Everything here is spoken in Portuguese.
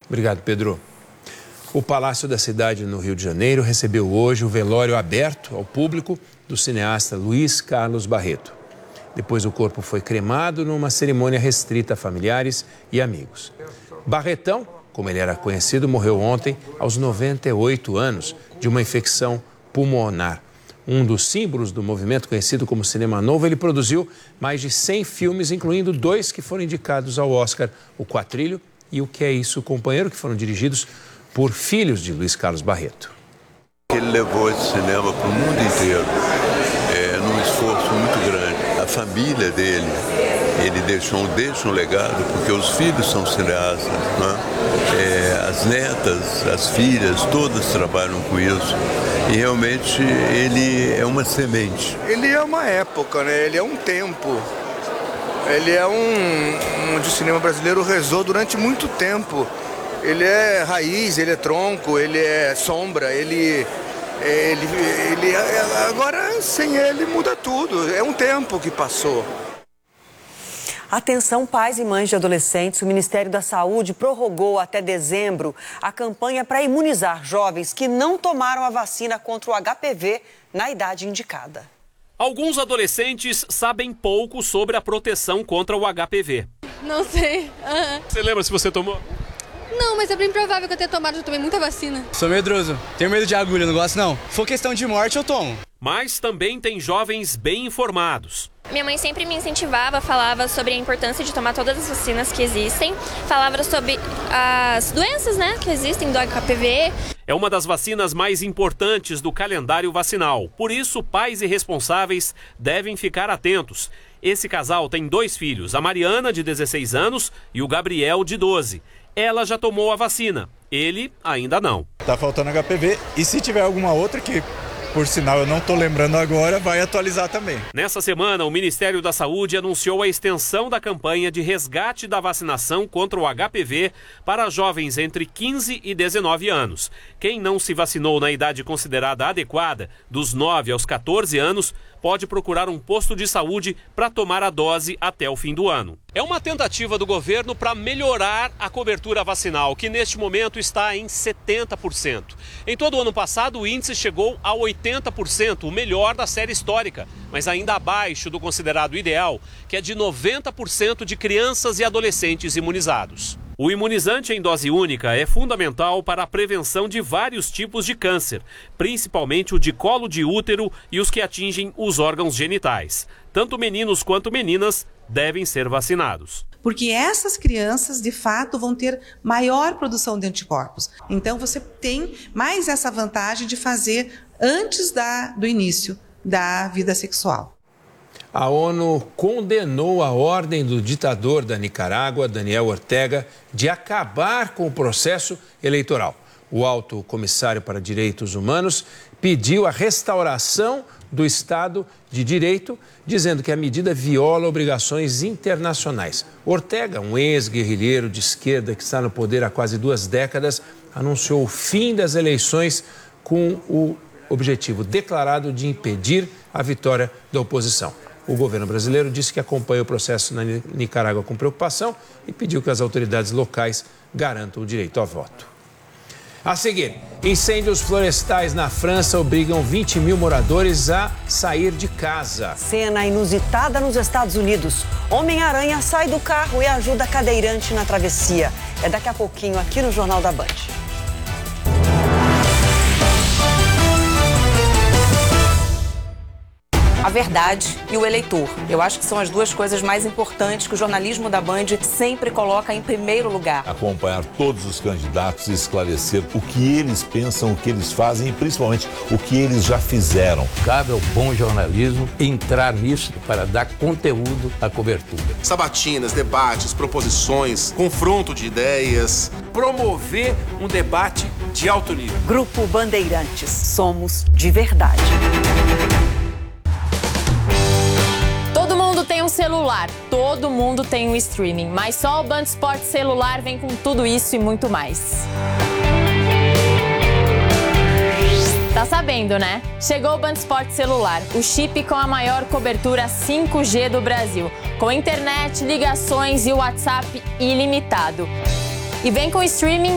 Obrigado, Pedro. O Palácio da Cidade, no Rio de Janeiro, recebeu hoje o velório aberto ao público do cineasta Luiz Carlos Barreto. Depois o corpo foi cremado numa cerimônia restrita a familiares e amigos. Barretão, como ele era conhecido, morreu ontem aos 98 anos de uma infecção pulmonar. Um dos símbolos do movimento conhecido como Cinema Novo, ele produziu mais de 100 filmes, incluindo 2 que foram indicados ao Oscar, O Quatrilho e O Que É Isso, Companheiro, que foram dirigidos por filhos de Luiz Carlos Barreto. Ele levou esse cinema para o mundo inteiro, num esforço muito grande. A família dele, ele deixa um legado, porque os filhos são cineastas, né? As netas, as filhas, todas trabalham com isso. E realmente ele é uma semente. Ele é uma época, né? Ele é um tempo. Ele é onde o cinema brasileiro rezou durante muito tempo. Ele é raiz, ele é tronco, ele é sombra, ele agora sem ele muda tudo. É um tempo que passou. Atenção, pais e mães de adolescentes, o Ministério da Saúde prorrogou até dezembro a campanha para imunizar jovens que não tomaram a vacina contra o HPV na idade indicada. Alguns adolescentes sabem pouco sobre a proteção contra o HPV. Não sei. Você lembra se você tomou? Não, mas é bem provável que eu tenha tomado, eu tomei muita vacina. Sou medroso, tenho medo de agulha, não gosto não. Se for questão de morte, eu tomo. Mas também tem jovens bem informados. Minha mãe sempre me incentivava, falava sobre a importância de tomar todas as vacinas que existem, falava sobre as doenças, né, que existem do HPV. É uma das vacinas mais importantes do calendário vacinal. Por isso, pais e responsáveis devem ficar atentos. Esse casal tem 2 filhos, a Mariana, de 16 anos, e o Gabriel, de 12. Ela já tomou a vacina, ele ainda não. Tá faltando HPV e se tiver alguma outra que, por sinal, eu não estou lembrando agora, vai atualizar também. Nessa semana, o Ministério da Saúde anunciou a extensão da campanha de resgate da vacinação contra o HPV para jovens entre 15 e 19 anos. Quem não se vacinou na idade considerada adequada, dos 9 aos 14 anos, pode procurar um posto de saúde para tomar a dose até o fim do ano. É uma tentativa do governo para melhorar a cobertura vacinal, que neste momento está em 70%. Em todo o ano passado, o índice chegou a 80%, o melhor da série histórica, mas ainda abaixo do considerado ideal, que é de 90% de crianças e adolescentes imunizados. O imunizante em dose única é fundamental para a prevenção de vários tipos de câncer, principalmente o de colo de útero e os que atingem os órgãos genitais. Tanto meninos quanto meninas devem ser vacinados. Porque essas crianças, de fato, vão ter maior produção de anticorpos. Então, você tem mais essa vantagem de fazer antes do início da vida sexual. A ONU condenou a ordem do ditador da Nicarágua, Daniel Ortega, de acabar com o processo eleitoral. O Alto Comissário para Direitos Humanos pediu a restauração do Estado de Direito, dizendo que a medida viola obrigações internacionais. Ortega, um ex-guerrilheiro de esquerda que está no poder há quase 2 décadas, anunciou o fim das eleições com o objetivo declarado de impedir a vitória da oposição. O governo brasileiro disse que acompanha o processo na Nicarágua com preocupação e pediu que as autoridades locais garantam o direito ao voto. A seguir, incêndios florestais na França obrigam 20 mil moradores a sair de casa. Cena inusitada nos Estados Unidos. Homem-Aranha sai do carro e ajuda cadeirante na travessia. É daqui a pouquinho aqui no Jornal da Band. A verdade e o eleitor. Eu acho que são as 2 coisas mais importantes que o jornalismo da Band sempre coloca em primeiro lugar. Acompanhar todos os candidatos e esclarecer o que eles pensam, o que eles fazem e principalmente o que eles já fizeram. Cabe ao bom jornalismo entrar nisso para dar conteúdo à cobertura. Sabatinas, debates, proposições, confronto de ideias. Promover um debate de alto nível. Grupo Bandeirantes. Somos de verdade. Todo mundo tem um celular, todo mundo tem um streaming, mas só o Band Esportes Celular vem com tudo isso e muito mais. Tá sabendo, né? Chegou o Band Esportes Celular, o chip com a maior cobertura 5G do Brasil, com internet, ligações e WhatsApp ilimitado. E vem com streaming